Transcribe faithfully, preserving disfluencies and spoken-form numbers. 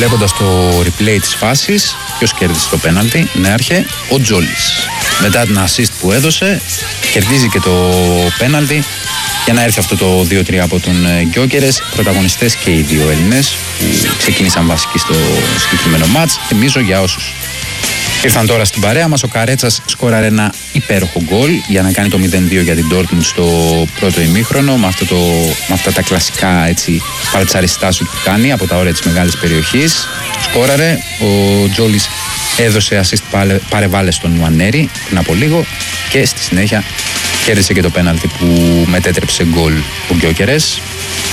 Βλέποντας το replay της φάσης, ποιος κέρδισε το πέναλτι? Ναι, άρχε, ο Τζόλης. Μετά την assist που έδωσε, κερδίζει και το πέναλτι για να έρθει αυτό το δύο τρία από τον Γκιόκερες. Πρωταγωνιστές και οι δύο Έλληνες που ξεκίνησαν βασικοί στο συγκεκριμένο μάτς. Θυμίζω για όσους ήρθαν τώρα στην παρέα μας, ο Καρέτσας σκόραρε ένα υπέροχο γκολ για να κάνει το μηδέν δύο για την Dortmund στο πρώτο ημίχρονο, με, αυτό το, με αυτά τα κλασικά έτσι παρτσαριστά σου που κάνει από τα όρια της μεγάλης περιοχής. Σκόραρε, ο Τζόλης έδωσε assist παρεβάλλες στον Νουανέρη πριν από λίγο και στη συνέχεια κέρδισε και το πέναλτι που μετέτρεψε γκολ ο Γκιόκερες.